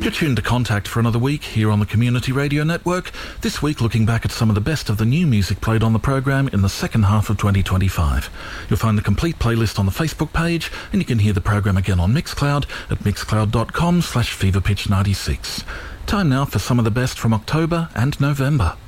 You're tuned to Contact for another week here on the Community Radio Network. This week looking back at some of the best of the new music played on the program in the second half of 2025. You'll find the complete playlist on the Facebook page, and you can hear the program again on Mixcloud at mixcloud.com/feverpitch96. Time now for some of the best from October and November.